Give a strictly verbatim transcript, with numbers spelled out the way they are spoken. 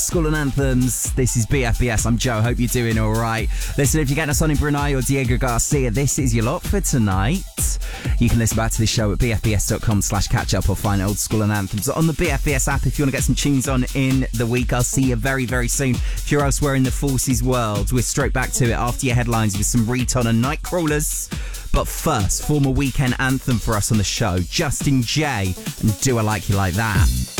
School and Anthems, this is B F B S. I'm Joe, hope you're doing all right. Listen, if you're getting us on in Brunei or Diego Garcia, this is your lot for tonight. You can listen back to this show at bfbs.com slash catch up or find Old School and Anthems on the B F B S app if you want to get some tunes on in the week. I'll see you very, very soon. If you're elsewhere in the Forces world, we're straight back to it after your headlines with some Reton and Nightcrawlers. But first, former weekend anthem for us on the show, Justin Jay and Do I Like You Like That.